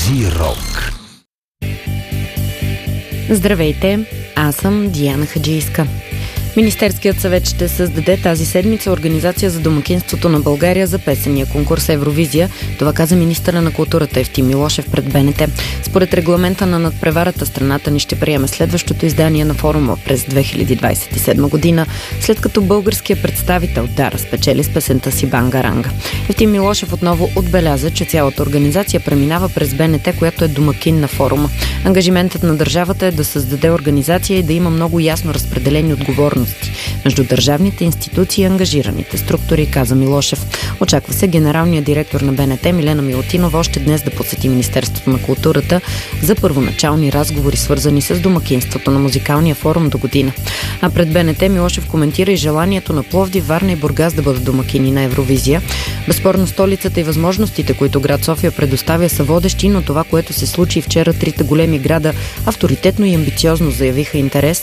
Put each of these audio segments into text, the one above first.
Зирок. Здравейте, аз съм Диана Хаджийска. Министерският съвет ще създаде тази седмица организация за домакинството на България за песения конкурс Евровизия. Това каза министъра на културата Евтим Милошев пред БНТ. Според регламента на надпреварата, страната ни ще приеме следващото издание на форума през 2027 година, след като българският представител Дара спечели с песента си Банга-ранга. Евтим Милошев отново отбеляза, че цялата организация преминава през БНТ, която е домакин на форума. Ангажиментът на държавата е да създаде организация и да има много ясно разпределени отговорности между държавните институции и ангажираните структури, каза Милошев. Очаква се генералният директор на БНТ Милена Милутинова още днес да посети Министерството на културата за първоначални разговори, свързани с домакинството на музикалния форум до година. А пред БНТ Милошев коментира и желанието на Пловдив, Варна и Бургас да бъдат домакини на Евровизия. Безспорно столицата и възможностите, които град София предоставя, са водещи, но това, което се случи вчера, трите големи града авторитетно и амбициозно заявиха интерес,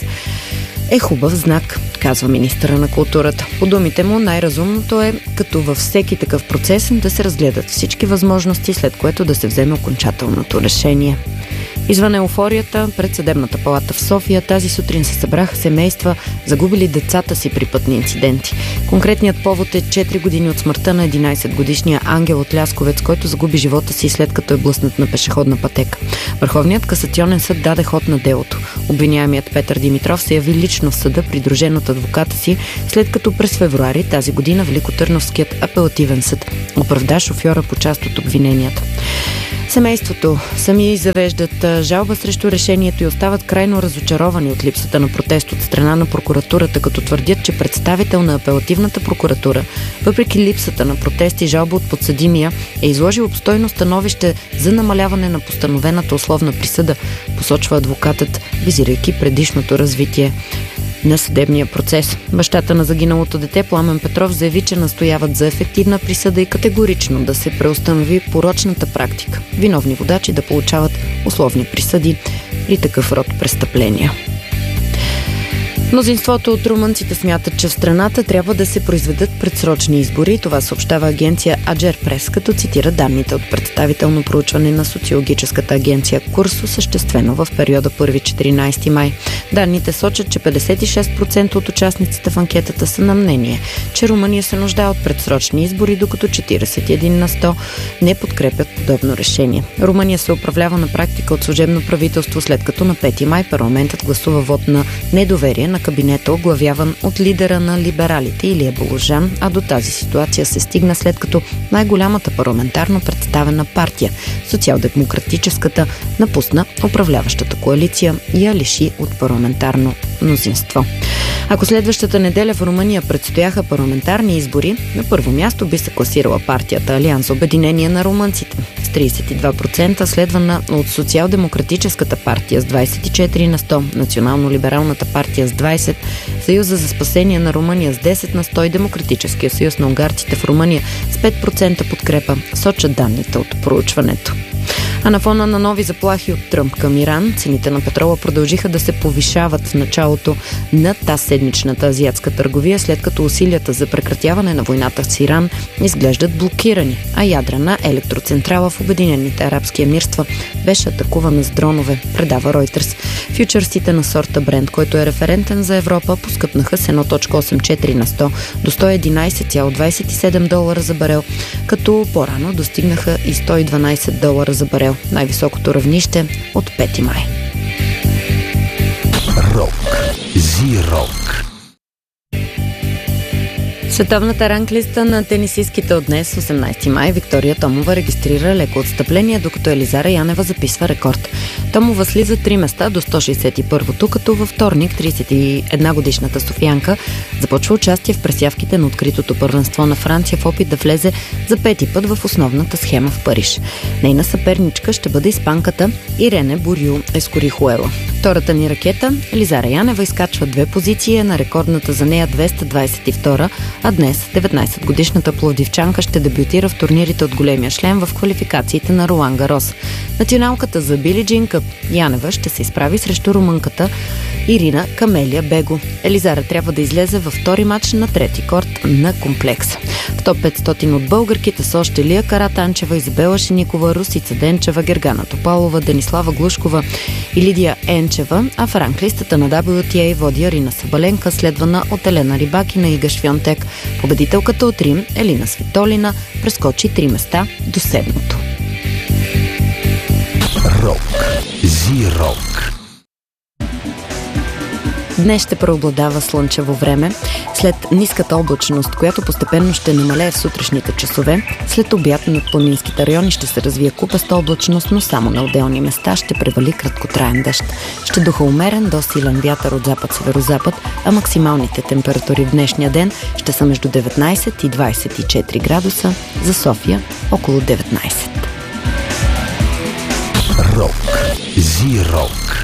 е хубав знак, казва министъра на културата. По думите му, най-разумното е, като във всеки такъв процес, да се разгледат всички възможности, след което да се вземе окончателното решение. Извън еуфорията, пред съдебната палата в София тази сутрин се събраха семейства, загубили децата си при пътни инциденти. Конкретният повод е 4 години от смъртта на 11-годишния Ангел от Лясковец, който загуби живота си след като е блъснат на пешеходна пътека. Върховният касационен съд даде ход на делото. Обвиняемият Петър Димитров се яви лично в съда, придружен от адвоката си, след като през февруари тази година Великотърновският апелативен съд оправда шофьора по част от обвиненията. Семейството сами завеждат жалба срещу решението и остават крайно разочаровани от липсата на протест от страна на прокуратурата, като твърдят, че представител на апелативната прокуратура, въпреки липсата на протест и жалба от подсъдимия, е изложил обстойно становище за намаляване на постановената условна присъда, посочва адвокатът, визирайки предишното развитие на съдебния процес. Бащата на загиналото дете Пламен Петров заяви, че настояват за ефективна присъда и категорично да се преустанови порочната практика виновни водачи да получават условни присъди при такъв род престъпления. Мнозинството от румънците смятат, че в страната трябва да се произведат предсрочни избори. Това съобщава агенция Аджерпрес, като цитира данните от представително проучване на социологическата агенция Курс, осъществено в периода 1-14 май. Данните сочат, че 56% от участниците в анкетата са на мнение, че Румъния се нуждае от предсрочни избори, докато 41% не подкрепят подобно решение. Румъния се управлява на практика от служебно правителство, след като на 5 май парламентът гласува вод на недоверие на кабинета, оглавяван от лидера на либералите Илия Боложан, а до тази ситуация се стигна след като най-голямата парламентарно представена партия, социал-демократическата, напусна управляващата коалиция и я лиши от парламентарно мнозинство. Ако следващата неделя в Румъния предстояха парламентарни избори, на първо място би се класирала партията Алианс Обединение на румънците с 32%, следвана от Социал-демократическата партия с 24%, Национално-либералната партия с 20%, Съюза за спасение на Румъния с 10% и Демократическия съюз на унгарците в Румъния с 5% подкрепа, сочат данните от проучването. А на фона на нови заплахи от Тръмп към Иран, цените на петрола продължиха да се повишават в началото на тази седмичната азиатска търговия, след като усилията за прекратяване на войната с Иран изглеждат блокирани, а ядрена електроцентрала в Обединените арабски емирства беше атакувана с дронове, предава Reuters. Фючърсите на сорта Брент, който е референтен за Европа, поскъпнаха с 1,84% до $111,27 за барел, като по-рано достигнаха и $112 за барел, най-високото равнище от 5 май. Рок. Зирок. Световната ранглиста на тенисистките от днес, 18 май, Виктория Томова регистрира леко отстъпление, докато Елизара Янева записва рекорд. Томова слиза 3 места до 161-то, като във вторник 31-годишната софиянка започва участие в пресявките на откритото първенство на Франция в опит да влезе за 5-ти път в основната схема в Париж. Нейна съперничка ще бъде испанката Ирене Бурю Ескорихуела. Втората ни ракета, Елизара Янева, изкачва 2 позиции на рекордната за нея 222, а днес 19-годишната пловдивчанка ще дебютира в турнирите от големия шлем в квалификациите на Ролан Гарос. Националката за Били Джин Къп Янева ще се изправи срещу румънката Ирина Камелия Бего. Елизара трябва да излезе във втори матч на трети корт на комплекса. В топ 500 от българките са още Лия Каратанчева, Изабела Шиникова, Русица Денчева, Гергана Топалова, Денислава Глушкова и Лидия Енчева, а в ранглистата на WTA води Арина Сабаленка, следвана от Елена Рибакина и Ига Швионтек. Победителката от Рим, Елина Свитолина, прескочи 3 места до 7-то. Рок. Зи-рок. Днес ще преобладава слънчево време. След ниската облачност, която постепенно ще намалее в сутрешните часове, след обяд над планинските райони ще се развие купеста облачност, но само на отделни места ще превали краткотраен дъжд. Ще духа умерен до силен вятър от запад-северозапад, а максималните температури в днешния ден ще са между 19 и 24 градуса, за София около 19. Рок. Зи-рок.